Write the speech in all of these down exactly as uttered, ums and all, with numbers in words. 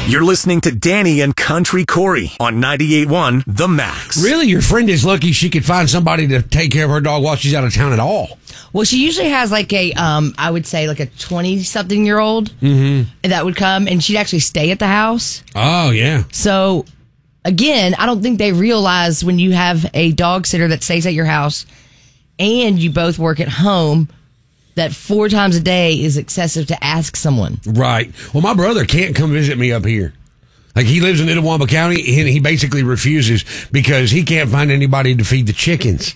You're listening to Danny and Country Corey on ninety-eight point one The Max. Really, your friend is lucky she could find somebody to take care of her dog while she's out of town at all. Well, she usually has like a, um, I would say like a twenty-something-year-old mm-hmm. that would come, and she'd actually stay at the house. Oh, yeah. So, again, I don't think they realize when you have a dog sitter that stays at your house and you both work at home, that four times a day is excessive to ask someone. Right. Well, my brother can't come visit me up here. Like, he lives in Itawamba County, and he basically refuses because he can't find anybody to feed the chickens.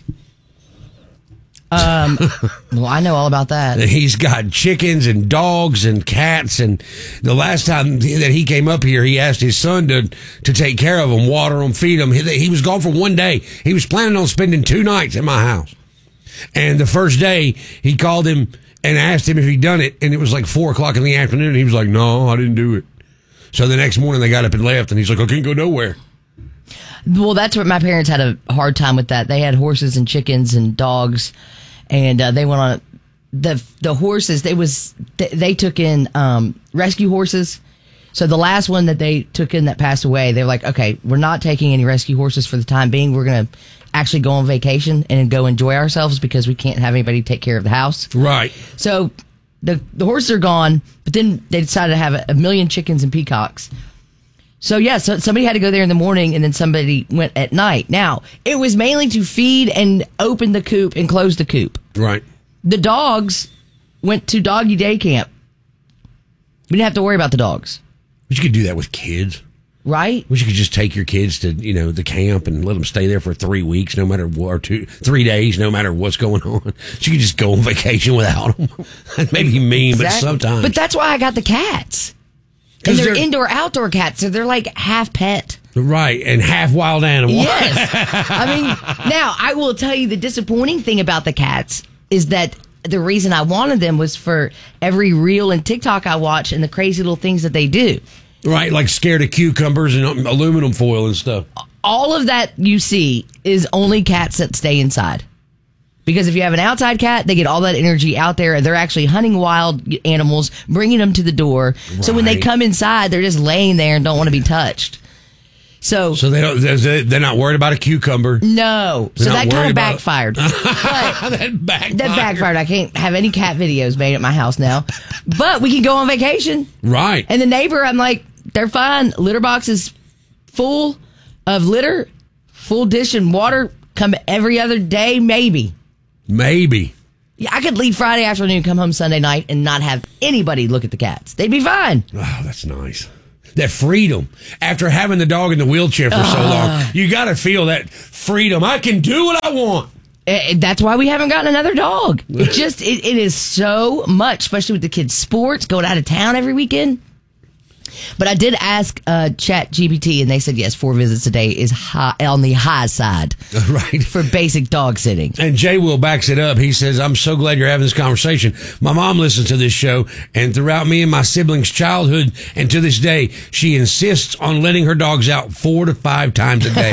Um, well, I know all about that. He's got chickens and dogs and cats, and the last time that he came up here, he asked his son to to take care of them, water them, feed them. He, he was gone for one day. He was planning on spending two nights at my house. And the first day, he called him and asked him if he'd done it, and it was like four o'clock in the afternoon, and he was like, no, I didn't do it. So the next morning, they got up and left, and he's like, I can't go nowhere. Well, that's what my parents had a hard time with that. They had horses and chickens and dogs, and uh, they went on the the horses. They was they, they took in um, rescue horses. So the last one that they took in that passed away, they were like, okay, we're not taking any rescue horses for the time being. We're going to actually go on vacation and go enjoy ourselves because we can't have anybody take care of the house. Right. So the the horses are gone, but then they decided to have a, a million chickens and peacocks. So, yeah, so somebody had to go there in the morning, and then somebody went at night. Now, it was mainly to feed and open the coop and close the coop. Right. The dogs went to doggy day camp. We didn't have to worry about the dogs. But you could do that with kids. Right? Wish you could just take your kids to, you know, the camp and let them stay there for three weeks, no matter what, or two, three days, no matter what's going on. So you could just go on vacation without them. That may be mean, exactly. But sometimes. But that's why I got the cats. And they're, they're indoor, outdoor cats, so they're like half pet. Right, and half wild animal. Yes. I mean, now, I will tell you the disappointing thing about the cats is that the reason I wanted them was for every reel and TikTok I watch and the crazy little things that they do. Right, like scared of cucumbers and aluminum foil and stuff. All of that you see is only cats that stay inside. Because if you have an outside cat, they get all that energy out there, and they're actually hunting wild animals, bringing them to the door. Right. So when they come inside, they're just laying there and don't want to be touched. So, so they don't. They're not worried about a cucumber. No. They're so that kind of backfired. But that backfired. That backfired. I can't have any cat videos made at my house now. But we can go on vacation. Right. And the neighbor, I'm like, they're fine. Litter box is full of litter, full dish and water. Come every other day, maybe. Maybe. Yeah, I could leave Friday afternoon, come home Sunday night, and not have anybody look at the cats. They'd be fine. Oh, that's nice. That freedom. After having the dog in the wheelchair for uh, so long, you got to feel that freedom. I can do what I want. Uh, that's why we haven't gotten another dog. It just, it, it is so much, especially with the kids' sports, going out of town every weekend. But I did ask uh, Chat G P T, and they said, yes, four visits a day is high, on the high side. Right. For basic dog sitting. And Jay Will backs it up. He says, I'm so glad you're having this conversation. My mom listens to this show, and throughout me and my siblings' childhood, and to this day, she insists on letting her dogs out four to five times a day.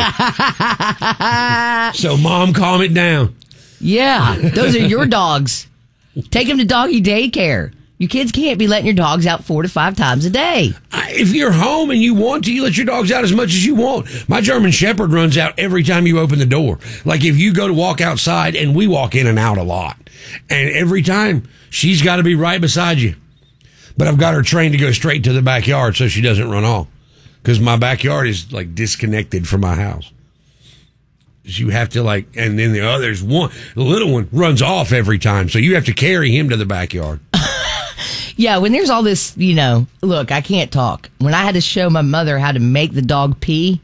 So, Mom, calm it down. Yeah, those are your dogs. Take them to doggy daycare. Your kids can't be letting your dogs out four to five times a day. If you're home and you want to, you let your dogs out as much as you want. My German Shepherd runs out every time you open the door. Like if you go to walk outside, and we walk in and out a lot. And every time, she's got to be right beside you. But I've got her trained to go straight to the backyard so she doesn't run off. Because my backyard is like disconnected from my house. You have to like, and then the others, one, the little one runs off every time. So you have to carry him to the backyard. Yeah, when there's all this, you know, look, I can't talk. When I had to show my mother how to make the dog pee,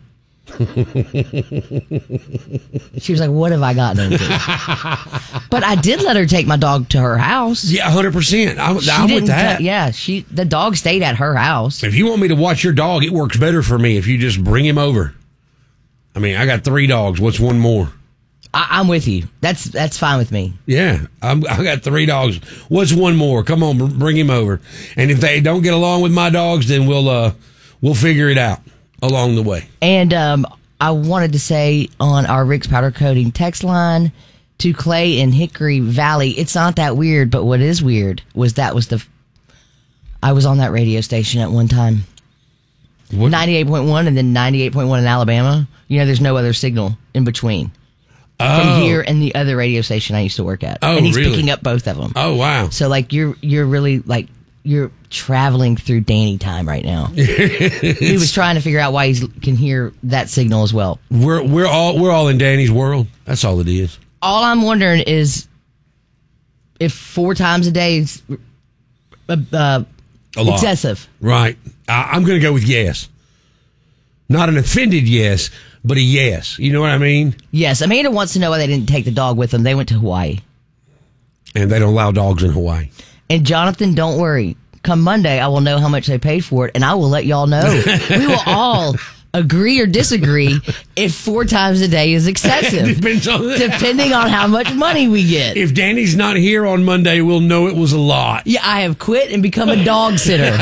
she was like, what have I gotten into? But I did let her take my dog to her house. Yeah, one hundred percent. I'm, I'm with that. T- yeah, she the dog stayed at her house. If you want me to watch your dog, it works better for me if you just bring him over. I mean, I got three dogs. What's one more? I, I'm with you. That's that's fine with me. Yeah, I'm, I got three dogs. What's one more? Come on, bring him over. And if they don't get along with my dogs, then we'll uh, we'll figure it out along the way. And um, I wanted to say on our Rick's Powder Coating text line to Clay in Hickory Valley, it's not that weird, but what is weird was that was the I was on that radio station at one time. What? ninety-eight point one and then ninety-eight point one in Alabama. You know, there's no other signal in between. Oh. From here and the other radio station I used to work at. Oh, and he's really? picking up both of them. Oh, wow. So, like, you're you're really, like, you're traveling through Danny time right now. He was trying to figure out why he can hear that signal as well. We're we're all we're all in Danny's world. That's all it is. All I'm wondering is if four times a day is uh, uh, A lot. excessive. Right. I, I'm going to go with yes. Not an offended yes, but a yes. You know what I mean? Yes, Amanda wants to know why they didn't take the dog with them. They went to Hawaii. And they don't allow dogs in Hawaii. And Jonathan, don't worry. Come Monday, I will know how much they paid for it, and I will let y'all know. We will all agree or disagree if four times a day is excessive. Depends on that. Depending on how much money we get. If Danny's not here on Monday, we'll know it was a lot. Yeah, I have quit and become a dog sitter.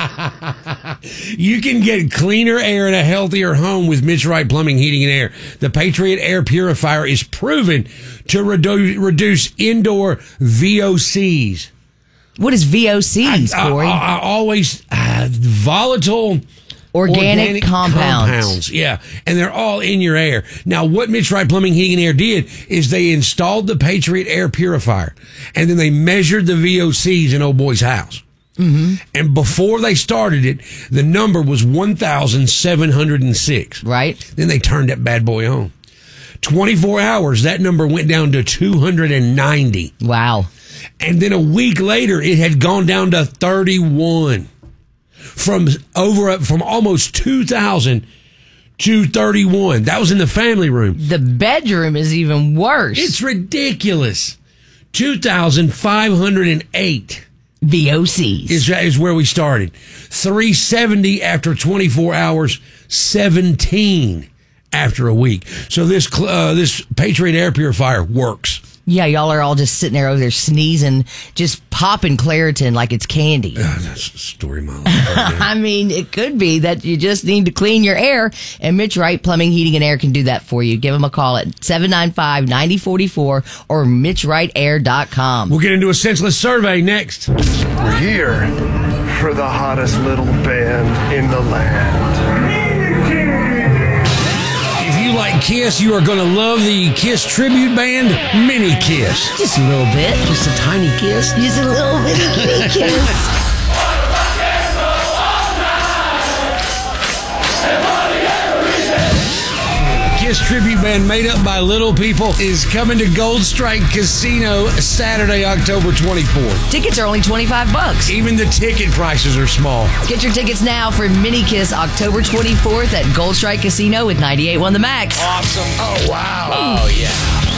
You can get cleaner air in a healthier home with Mitch Wright Plumbing, Heating, and Air. The Patriot Air Purifier is proven to redu- reduce indoor V O Cs. What is V O Cs, I, Corey? I, I always uh, volatile Organic, compounds. compounds. Yeah, and they're all in your air. Now, what Mitch Wright Plumbing, Heating, and Air did is they installed the Patriot Air Purifier, and then they measured the V O Cs in old boy's house. Mm-hmm. And before they started it, the number was one thousand seven hundred six. Right. Then they turned that bad boy on. twenty-four hours, that number went down to two hundred ninety. Wow. And then a week later, it had gone down to thirty-one. From over from almost two thousand to thirty-one. That was in the family room. The bedroom is even worse. It's ridiculous. two thousand five hundred eight V O Cs. is, is where we started. three seventy after twenty-four hours, seventeen after a week. So this uh, this Patriot Air Purifier works. Yeah, y'all are all just sitting there over there sneezing, just popping Claritin like it's candy. Uh, that's the story of my life. Right I mean, it could be that you just need to clean your air, and Mitch Wright Plumbing, Heating, and Air can do that for you. Give them a call at seven nine five, nine zero four four or mitch wright air dot com. We'll get into a senseless survey next. We're here for the hottest little band in the land. If you like Kiss, you are going to love the Kiss tribute band, Mini Kiss. Just a little bit. Just a tiny kiss. Just a little bitty kiss. Kiss tribute band made up by little people is coming to Gold Strike Casino Saturday, October twenty-fourth. Tickets are only twenty-five bucks. Even the ticket prices are small. Get your tickets now for Mini Kiss October twenty-fourth at Gold Strike Casino with ninety-eight point one The Max. Awesome. Oh, wow. Oh, yeah.